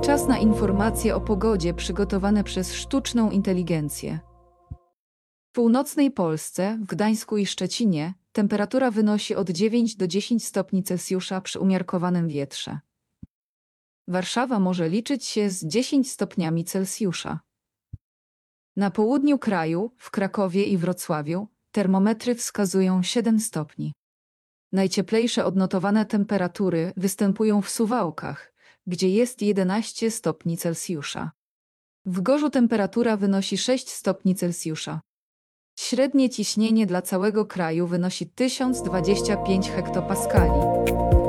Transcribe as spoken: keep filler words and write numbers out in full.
Czas na informacje o pogodzie przygotowane przez sztuczną inteligencję. W północnej Polsce, w Gdańsku i Szczecinie, temperatura wynosi od dziewięć do dziesięciu stopni Celsjusza przy umiarkowanym wietrze. Warszawa może liczyć się z dziesięcioma stopniami Celsjusza. Na południu kraju, w Krakowie i Wrocławiu, termometry wskazują siedem stopni. Najcieplejsze odnotowane temperatury występują w Suwałkach, gdzie jest jedenaście stopni Celsjusza. W Gorzu temperatura wynosi sześć stopni Celsjusza. Średnie ciśnienie dla całego kraju wynosi tysiąc dwadzieścia pięć hektopaskali.